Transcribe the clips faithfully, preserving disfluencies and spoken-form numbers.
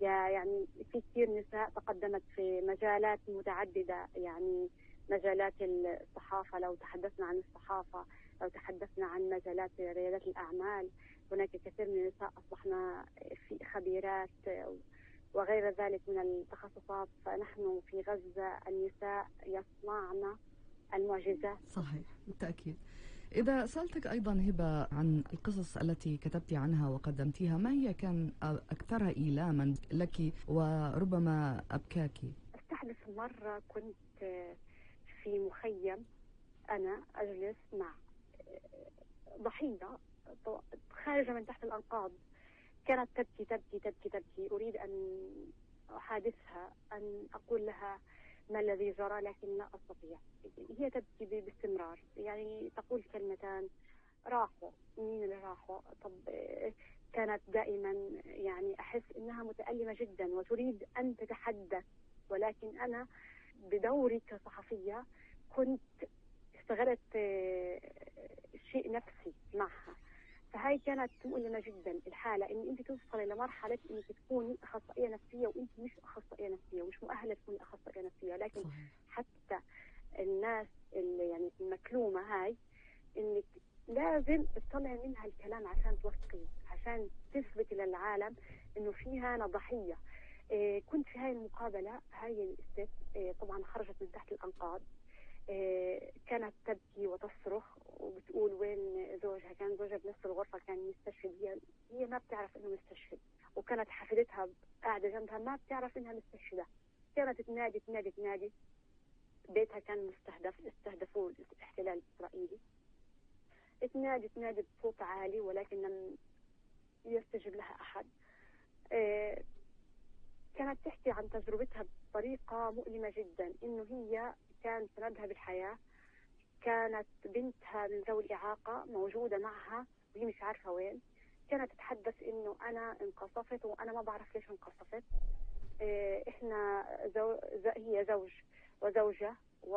يعني في كثير نساء تقدمت في مجالات متعددة، يعني مجالات الصحافة، لو تحدثنا عن الصحافة، لو تحدثنا عن مجالات ريادة الأعمال، هناك كثير من النساء أصبحنا في خبيرات وغير ذلك من التخصصات. فنحن في غزة النساء يصنعن المعجزات. صحيح بالتأكيد. إذا سألتك أيضا هبة عن القصص التي كتبت عنها وقدمتيها، ما هي كان أكثرها إيلاما لك وربما أبكاك؟ أستحدث مرة كنت في مخيم، أنا أجلس مع ضحية خارجة من تحت الأنقاض، كانت تبكي تبكي تبكي تبكي. أريد أن أحادثها، أن أقول لها ما الذي جرى، لكن لا أستطيع. هي تبكي باستمرار، يعني تقول كلمتان: راحوا. مين اللي راحوا؟ طب كانت دائما يعني أحس إنها متألمة جدا وتريد أن تتحدث، ولكن أنا بدوري كصحفية كنت اشتغلت شيء نفسي معها. فهاي كانت مؤلمة جدا الحالة، ان انت توصلي لمرحلة انك تكوني اخصائية نفسية وانت مش اخصائية نفسية ومش مؤهلة تكوني اخصائية نفسية. لكن صحيح. حتى الناس اللي يعني المكلومة هاي، انك لازم تطلعي منها الكلام عشان توصلي، عشان تثبتي للعالم انه في هنا ضحية. إيه كنت في هاي المقابلة، هاي الست إيه طبعا خرجت من تحت الانقاض، إيه كانت تبكي وتصرخ وبتقول وين زوجها. كان زوجها بنفس الغرفة، كان مستشهد. هي هي ما بتعرف انه مستشهد، وكانت حفيدتها قاعدة جنبها ما بتعرف انها مستشهدة. كانت تنادي تنادي تنادي. بيتها كان مستهدف، استهدفوه الاحتلال الإسرائيلي. تنادي تنادي بصوت عالي ولكن لم يستجب لها أحد. إيه كانت تحكي عن تجربتها بطريقة مؤلمة جدا، انه هي كان سندها بالحياة، كانت بنتها من ذوي الإعاقة موجودة معها وهي مش عارفة وين. كانت تتحدث إنه أنا انقصفت وأنا ما بعرف ليش انقصفت. إيه إحنا زو... ز... هي زوج وزوجة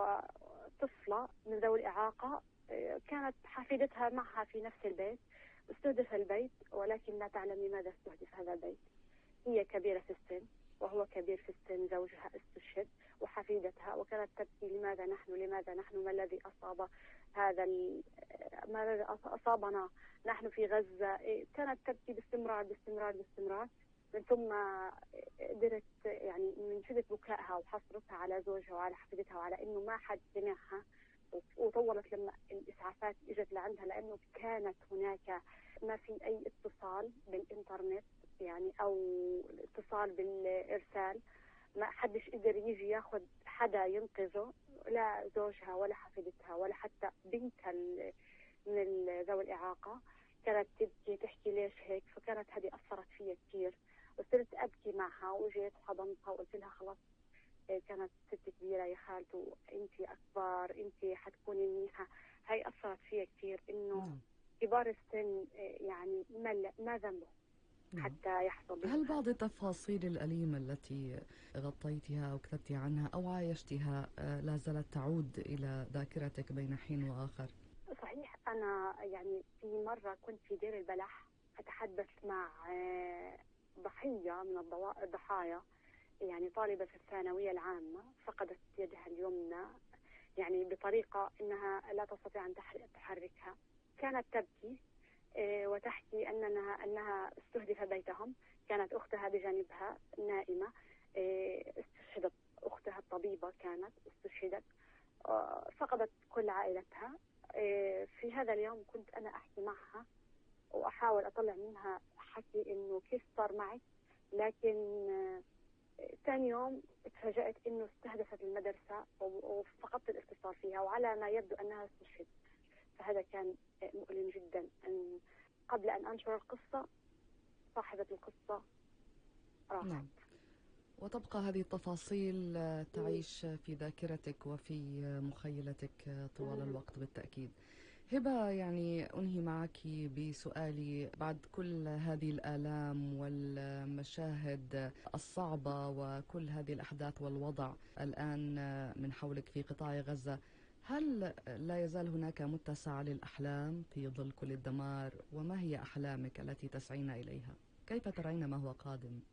وطفلة من ذوي الإعاقة. إيه كانت حفيدتها معها في نفس البيت. استهدف البيت ولكن لا تعلم لماذا استهدف هذا البيت. هي كبيرة في السن وهو كبير في السن، زوجها استشهد وحفيدتها، وكانت تبكي: لماذا نحن لماذا نحن ما الذي أصاب هذا ما الذي أصابنا نحن في غزة. كانت تبكي باستمرار باستمرار باستمرار. من ثم قدرت يعني من شدة بكائها وحسرتها على زوجها وعلى حفيدتها وعلى إنه ما حد سمعها، وطولت لما الإسعافات إجت لعندها، لأنه كانت هناك ما في أي اتصال بالإنترنت يعني أو الاتصال بالإرسال. ما حدش قدر يجي ياخذ حدا ينقذه، لا زوجها ولا حفيدتها ولا حتى بنتها من ذوي الإعاقة. كانت تبكي تحكي ليش هيك. فكانت هذه أثرت فيها كثير، وصرت أبكي معها وجيت حضنتها وقلت لها خلاص، كانت ست كبيرة يا خالته، انت أكبر، انت حتكوني منيحة. هاي أثرت فيها كثير، إنه كبار السن يعني ما ما ذنبه حتى يحصل. هل بعض التفاصيل الأليمة التي غطيتها أو كتبت عنها أو عايشتها لا زالت تعود إلى ذاكرتك بين حين وآخر؟ صحيح. أنا يعني في مرة كنت في دير البلح أتحدث مع ضحية من الضحايا، يعني طالبة في الثانوية العامة، فقدت يدها اليمنى يعني بطريقة إنها لا تستطيع أن تحركها. كانت تبكي وتحكي أنها أنها استهدف بيتهم. كانت أختها بجانبها نائمة، استشهدت أختها الطبيبة، كانت استشهدت، فقدت كل عائلتها. في هذا اليوم كنت أنا أحكي معها وأحاول أطلع منها حكي إنه كيف صار معي، لكن ثاني يوم تفاجأت إنه استهدفت المدرسة وفقدت الاتصال فيها، وعلى ما يبدو أنها استشهدت. فهذا كان مؤلم جدا. أن قبل أن أنشر القصة صاحبة القصة راحت. نعم. وتبقى هذه التفاصيل تعيش في ذاكرتك وفي مخيلتك طوال الوقت بالتأكيد. هبة، يعني أنهي معك بسؤالي: بعد كل هذه الآلام والمشاهد الصعبة وكل هذه الأحداث والوضع الآن من حولك في قطاع غزة، هل لا يزال هناك متسع للأحلام في ظل كل الدمار؟ وما هي أحلامك التي تسعين إليها؟ كيف ترين ما هو قادم؟